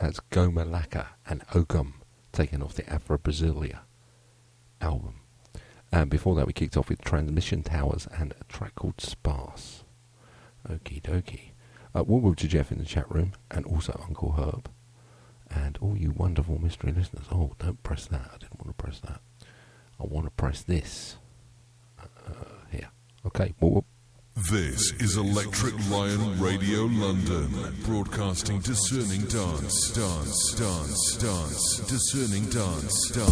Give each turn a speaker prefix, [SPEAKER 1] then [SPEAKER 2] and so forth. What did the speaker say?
[SPEAKER 1] That's Goma Laka and Okum, taken off the Afro Brasilia album. And before that we kicked off with Transmission Towers and a track called Sparse. Okie dokie. Welcome to Jeff in the chat room, and also Uncle Herb, and all you wonderful mystery listeners. Oh, don't press that. I didn't want to press that. I want to press this. Here. Okay.
[SPEAKER 2] This is Electric Lion Radio London, broadcasting discerning dance, discerning dance.